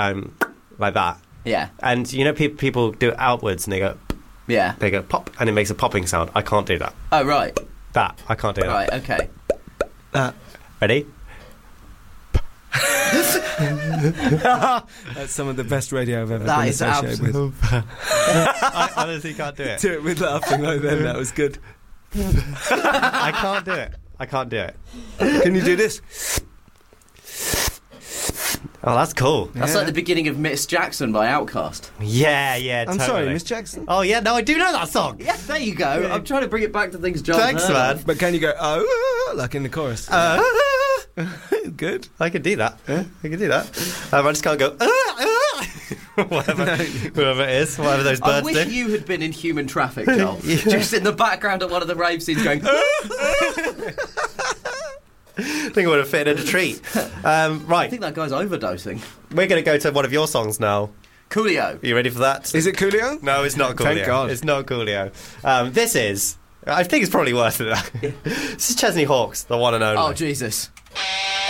like that. Yeah. And you know, people do it outwards and they go pop, and it makes a popping sound. I can't do that. Oh, right. That I can't do that. Right. Okay. Ready? That's some of the best radio I've ever That been is associated with. I honestly can't do it. Do it with laughing like then. That was good. I can't do it. I can't do it. Can you do this? Oh, that's cool. That's like the beginning of Miss Jackson by Outkast. Yeah, I'm totally. sorry, Miss Jackson. Oh, yeah, no, I do know that song. Yeah, there you go. I'm trying to bring it back to things John Thanks, heard man. of. But can you go, like in the chorus? Good. I can do that. I can do that. I just can't go, whoever it is, whatever those I birds wish do. you had been in Human Traffic, Joel. Just in the background at one of the rave scenes going... I think it would have fit in a treat. I Right, think that guy's overdosing. we're going to go to one of your songs now. Coolio. Are you ready for that? Is it Coolio? No, it's not Coolio. Thank God. It's not Coolio. This is... I think it's probably worse than that. This is Chesney Hawkes, the one and only. Oh, Jesus.